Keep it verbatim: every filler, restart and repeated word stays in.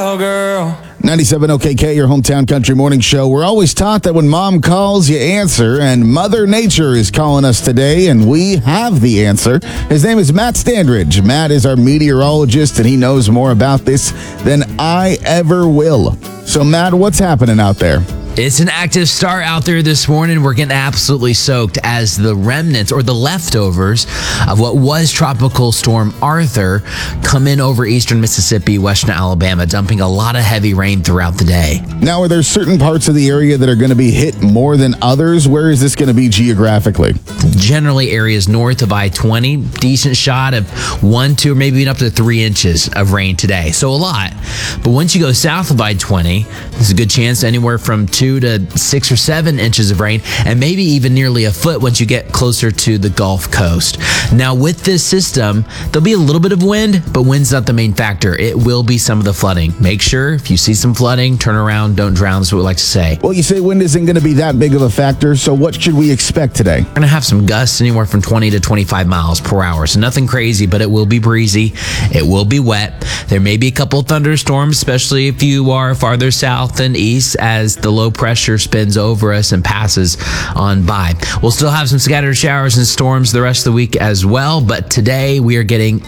girl. ninety-seven O K K, your hometown country morning show. We're always taught that when mom calls, you answer, and Mother Nature is calling us today, and we have the answer. His name is Matt Standridge. Matt is our meteorologist, and he knows more about this than I ever will. So, Matt, what's happening out there? It's an active start out there this morning. We're getting absolutely soaked as the remnants or the leftovers of what was Tropical Storm Arthur come in over eastern Mississippi, western Alabama, dumping a lot of heavy rain throughout the day. Now, are there certain parts of the area that are going to be hit more than others? Where is this going to be geographically? Generally, areas north of I twenty, decent shot of one, two, or maybe even up to three inches of rain today. So a lot. But once you go south of I twenty, there's a good chance anywhere from two to six or seven inches of rain, and maybe even nearly a foot once you get closer to the Gulf Coast. Now, with this system, there'll be a little bit of wind, but wind's not the main factor. It will be some of the flooding. Make sure if you see some flooding, turn around, don't drown, is what we like to say. Well, you say wind isn't going to be that big of a factor, so what should we expect today? We're going to have some gusts anywhere from twenty to twenty-five miles per hour, so nothing crazy, but it will be breezy. It will be wet. There may be a couple thunderstorms, especially if you are farther south and east as the low pressure spins over us and passes on by. We'll still have some scattered showers and storms the rest of the week as well, but today we are getting